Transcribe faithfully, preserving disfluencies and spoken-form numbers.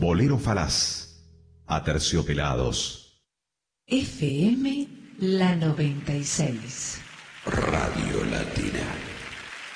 Bolero Falaz, Aterciopelados. F M la noventa y seis. Radio Latina.